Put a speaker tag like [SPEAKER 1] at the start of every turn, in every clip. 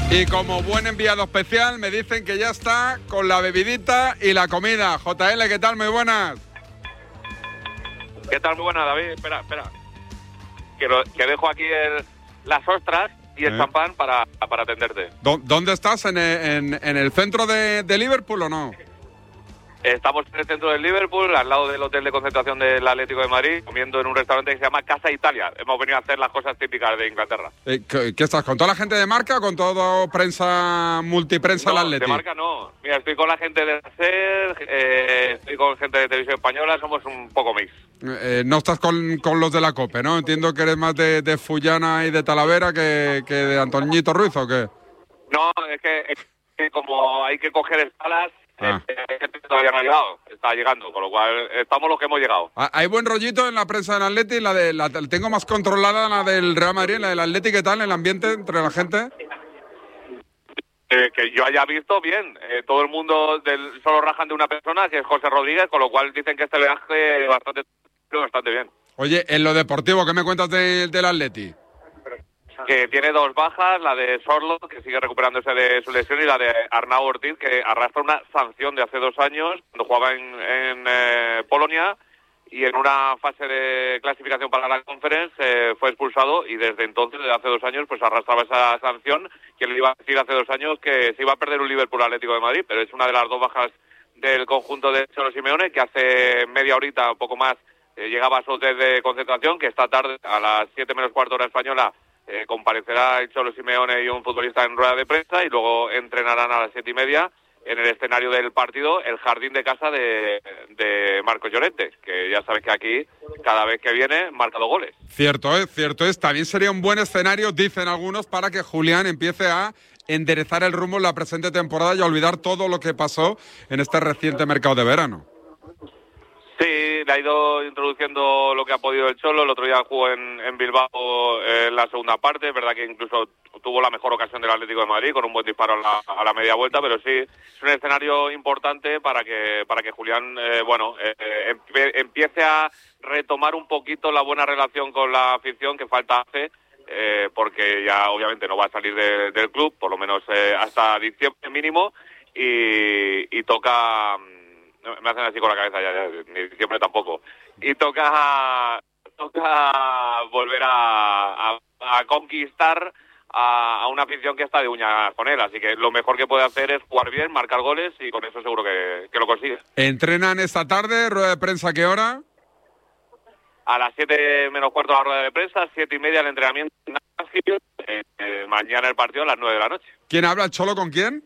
[SPEAKER 1] Y como buen enviado especial me dicen que ya está con la bebidita y la comida. JL, ¿qué tal? Muy buenas.
[SPEAKER 2] ¿Qué tal? Muy buenas, David. Espera. Que dejo aquí las ostras y el champán para atenderte.
[SPEAKER 1] ¿Dónde estás? ¿En el centro de Liverpool o no?
[SPEAKER 2] Estamos en el centro del Liverpool, al lado del hotel de concentración del Atlético de Madrid, comiendo en un restaurante que se llama Casa Italia. Hemos venido a hacer las cosas típicas de Inglaterra.
[SPEAKER 1] ¿Qué estás? ¿Con toda la gente de marca o con toda prensa, multiprensa del Atlético?
[SPEAKER 2] De marca no. Mira, estoy con la gente de SER, estoy con gente de Televisión Española, somos un poco mix.
[SPEAKER 1] No estás con los de la COPE, ¿no? Entiendo que eres más de Fullana y de Talavera que de Antoñito Ruiz, ¿o qué?
[SPEAKER 2] No, es que como hay que coger escalas... todavía no ha llegado, está llegando, con lo cual estamos los que hemos llegado.
[SPEAKER 1] Hay buen rollito en la prensa del Atleti, la tengo más controlada, la del Real Madrid, la del Atleti. ¿Qué tal el ambiente entre la gente?
[SPEAKER 2] Que yo haya visto bien, todo el mundo solo rajan de una persona, que es José Rodríguez, con lo cual dicen que este viaje bastante bien.
[SPEAKER 1] Oye, en lo deportivo, ¿qué me cuentas del Atleti?
[SPEAKER 2] Que tiene 2 bajas, la de Sorlo, que sigue recuperándose de su lesión, y la de Arnau Ortiz, que arrastra una sanción de hace 2 años, cuando jugaba en Polonia, y en una fase de clasificación para la Conference fue expulsado, y desde entonces, desde hace 2 años, pues arrastraba esa sanción. Quien le iba a decir hace 2 años que se iba a perder un Liverpool Atlético de Madrid, pero es una de las 2 bajas del conjunto de Cholo Simeone, que hace media horita, un poco más, llegaba a su hotel de concentración, que esta tarde, a las 7 menos cuarto hora española, comparecerá el Cholo Simeone y un futbolista en rueda de prensa, y luego entrenarán a las 7:30 en el escenario del partido, el jardín de casa de Marcos Llorente, que ya sabes que aquí, cada vez que viene, marca 2 goles.
[SPEAKER 1] Cierto es. También sería un buen escenario, dicen algunos, para que Julián empiece a enderezar el rumbo en la presente temporada y a olvidar todo lo que pasó en este reciente mercado de verano.
[SPEAKER 2] Sí, le ha ido introduciendo lo que ha podido el Cholo. El otro día jugó en Bilbao en la segunda parte. Es verdad que incluso tuvo la mejor ocasión del Atlético de Madrid con un buen disparo a la media vuelta, pero sí, es un escenario importante para que Julián empiece a retomar un poquito la buena relación con la afición que falta hace, porque ya obviamente no va a salir del club, por lo menos hasta diciembre mínimo, y toca... Me hacen así con la cabeza, ya ni diciembre tampoco. Y toca volver a conquistar a una afición que está de uñas con él. Así que lo mejor que puede hacer es jugar bien, marcar goles, y con eso seguro que lo consigue.
[SPEAKER 1] ¿Entrenan esta tarde? ¿Rueda de prensa a qué hora?
[SPEAKER 2] A las 7 menos cuarto la rueda de prensa, 7:30 el entrenamiento. Mañana el partido a las 9 de la noche.
[SPEAKER 1] ¿Quién habla, el Cholo, con quién?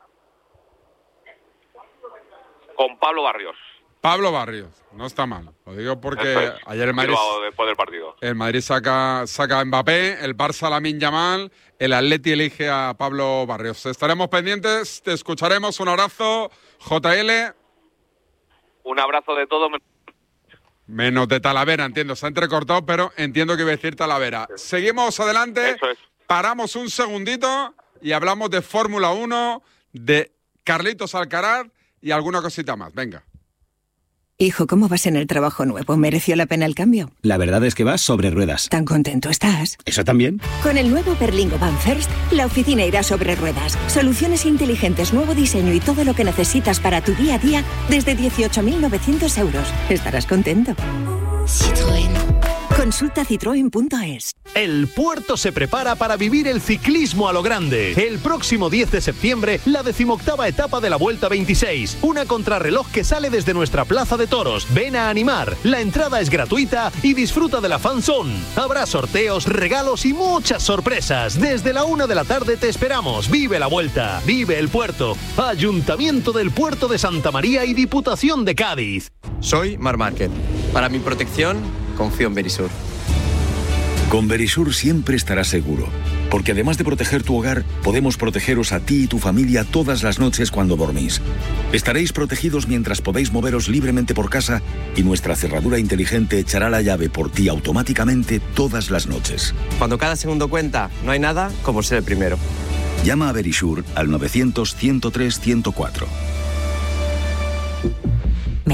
[SPEAKER 2] Con Pablo Barrios.
[SPEAKER 1] Pablo Barrios, no está mal. Lo digo porque ayer el Madrid,
[SPEAKER 2] después del partido,
[SPEAKER 1] el Madrid saca a Mbappé, el Barça a Lamine Yamal, el Atleti elige a Pablo Barrios. Estaremos pendientes, te escucharemos. Un abrazo, JL.
[SPEAKER 2] Un abrazo de todo.
[SPEAKER 1] Menos de Talavera, entiendo, se ha entrecortado, pero entiendo que iba a decir Talavera. Seguimos adelante, paramos un segundito y hablamos de Fórmula 1, de Carlitos Alcaraz y alguna cosita más. Venga.
[SPEAKER 3] Hijo, ¿cómo vas en el trabajo nuevo? ¿Mereció la pena el cambio?
[SPEAKER 4] La verdad es que vas sobre ruedas.
[SPEAKER 3] ¿Tan contento estás?
[SPEAKER 4] ¿Eso también?
[SPEAKER 3] Con el nuevo Berlingo Van First, la oficina irá sobre ruedas. Soluciones inteligentes, nuevo diseño y todo lo que necesitas para tu día a día desde 18.900 euros. Estarás contento. Citroën. Consulta citroen.es.
[SPEAKER 5] El puerto se prepara para vivir el ciclismo a lo grande. El próximo 10 de septiembre, la 18ª etapa de la Vuelta 26. Una contrarreloj que sale desde nuestra plaza de toros. Ven a animar. La entrada es gratuita y disfruta de la fan zone. Habrá sorteos, regalos y muchas sorpresas. Desde la 1 de la tarde te esperamos. Vive la Vuelta. Vive el puerto. Ayuntamiento del Puerto de Santa María y Diputación de Cádiz.
[SPEAKER 6] Soy Marc Márquez. Para mi protección, confío en Verisur.
[SPEAKER 7] Con Verisur siempre estarás seguro, porque además de proteger tu hogar, podemos protegeros a ti y tu familia todas las noches cuando dormís. Estaréis protegidos mientras podéis moveros libremente por casa y nuestra cerradura inteligente echará la llave por ti automáticamente todas las noches.
[SPEAKER 6] Cuando cada segundo cuenta, no hay nada como ser el primero.
[SPEAKER 7] Llama a Verisur al 900 103 104.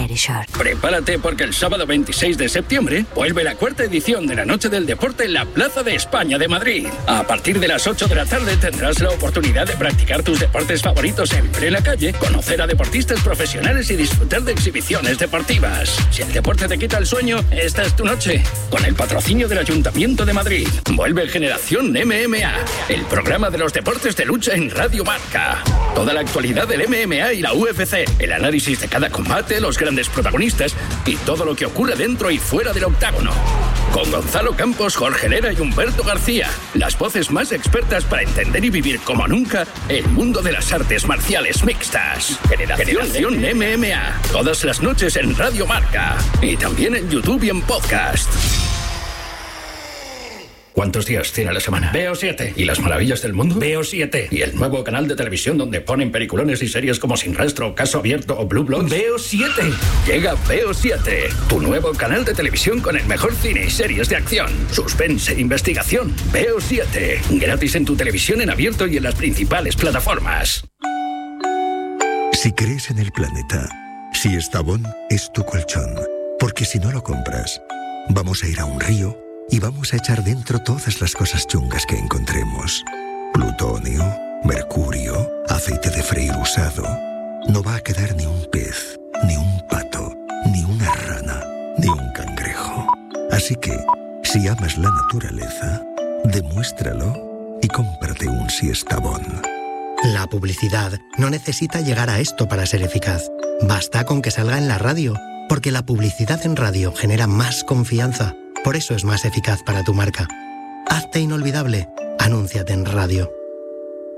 [SPEAKER 8] Verisure.
[SPEAKER 9] Prepárate porque el sábado 26 de septiembre vuelve la 4ª edición de la Noche del Deporte en la Plaza de España de Madrid. A partir de las 8 de la tarde tendrás la oportunidad de practicar tus deportes favoritos en plena calle, conocer a deportistas profesionales y disfrutar de exhibiciones deportivas. Si el deporte te quita el sueño, esta es tu noche. Con el patrocinio del Ayuntamiento de Madrid, vuelve Generación MMA, el programa de los deportes de lucha en Radio Marca. Toda la actualidad del MMA y la UFC, el análisis de cada combate, los grandes protagonistas y todo lo que ocurre dentro y fuera del octágono. Con Gonzalo Campos, Jorge Lera y Humberto García, las voces más expertas para entender y vivir como nunca el mundo de las artes marciales mixtas. Generación MMA, todas las noches en Radio Marca y también en YouTube y en podcast. ¿Cuántos días tiene la semana? Veo 7. ¿Y las maravillas del mundo? Veo 7. ¿Y el nuevo canal de televisión donde ponen peliculones y series como Sin Rastro, Caso Abierto o Blue Bloods? Veo 7. Llega Veo 7, tu nuevo canal de televisión con el mejor cine y series de acción, suspense e investigación. Veo 7. Gratis en tu televisión en abierto y en las principales plataformas.
[SPEAKER 10] Si crees en el planeta, Siestabón es tu colchón. Porque si no lo compras, vamos a ir a un río y vamos a echar dentro todas las cosas chungas que encontremos. Plutonio, mercurio, aceite de freír usado. No va a quedar ni un pez, ni un pato, ni una rana, ni un cangrejo. Así que, si amas la naturaleza, demuéstralo y cómprate un Siestabón.
[SPEAKER 11] La publicidad no necesita llegar a esto para ser eficaz. Basta con que salga en la radio, porque la publicidad en radio genera más confianza. Por eso es más eficaz para tu marca. Hazte inolvidable. Anúnciate en radio.